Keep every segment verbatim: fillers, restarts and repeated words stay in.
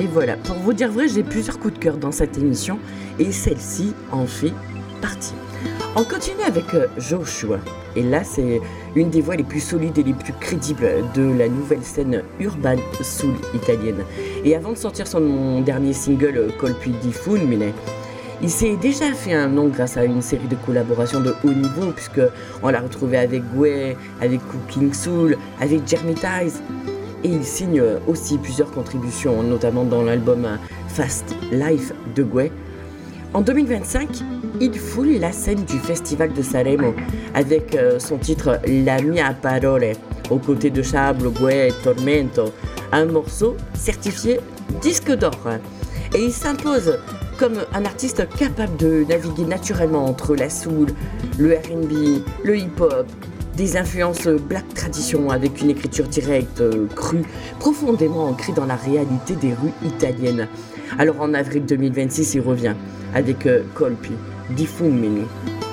Et voilà, pour vous dire vrai, j'ai plusieurs coups de cœur dans cette émission et celle-ci en fait partie. On continue avec euh, Joshua. Et là, c'est une des voix les plus solides et les plus crédibles de la nouvelle scène urban soul italienne. Et avant de sortir son dernier single, euh, Colpi di Fulmine, il s'est déjà fait un nom grâce à une série de collaborations de haut niveau, puisqu'on l'a retrouvé avec Guè, avec Cooking Soul, avec Jeremy Tice. Et il signe aussi plusieurs contributions, notamment dans l'album Fast Life de Guè. En deux mille vingt-cinq, il foule la scène du Festival de Sanremo avec son titre La mia parole, aux côtés de Shablo, Guè et Tormento, un morceau certifié disque d'or. Et il s'impose comme un artiste capable de naviguer naturellement entre la soul, le R and B, le hip-hop, des influences black tradition avec une écriture directe, crue, profondément ancrée dans la réalité des rues italiennes. Alors en avril deux mille vingt-six, il revient avec euh, Colpi di Fulmine.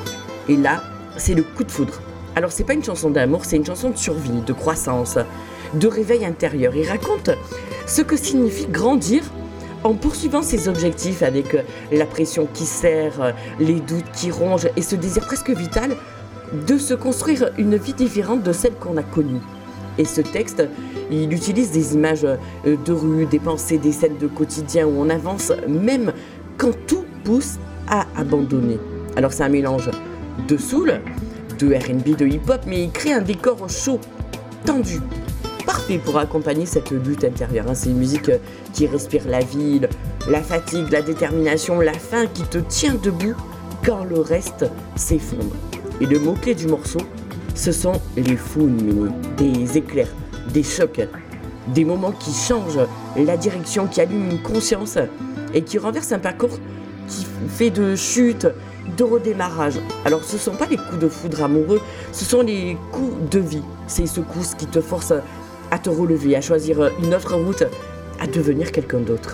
Et là, c'est le coup de foudre. Alors c'est pas une chanson d'amour, c'est une chanson de survie, de croissance, de réveil intérieur. Il raconte ce que signifie grandir en poursuivant ses objectifs avec euh, la pression qui serre, euh, les doutes qui rongent et ce désir presque vital de se construire une vie différente de celle qu'on a connue. Et ce texte, il utilise des images de rue, des pensées, des scènes de quotidien où on avance même quand tout pousse à abandonner. Alors c'est un mélange de soul, de R and B, de hip-hop, mais il crée un décor chaud, tendu, parfait pour accompagner cette lutte intérieure. C'est une musique qui respire la vie, la fatigue, la détermination, la faim qui te tient debout quand le reste s'effondre. Et le mot-clé du morceau, ce sont les fulmini, des éclairs, des chocs, des moments qui changent la direction, qui allument une conscience et qui renversent un parcours qui fait de chute, de redémarrage. Alors ce ne sont pas les coups de foudre amoureux, ce sont les coups de vie, ces secousses qui te forcent à te relever, à choisir une autre route, à devenir quelqu'un d'autre.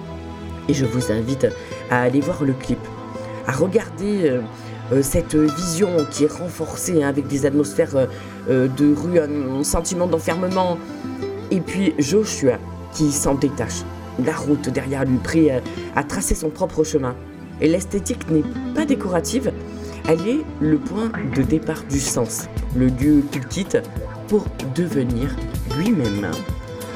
Et je vous invite à aller voir le clip, à regarder euh, Euh, cette vision qui est renforcée hein, avec des atmosphères euh, de rue, un sentiment d'enfermement. Et puis Joshua qui s'en détache, la route derrière lui, prêt à, à tracer son propre chemin. Et l'esthétique n'est pas décorative, elle est le point de départ du sens, le lieu qu'il quitte pour devenir lui-même.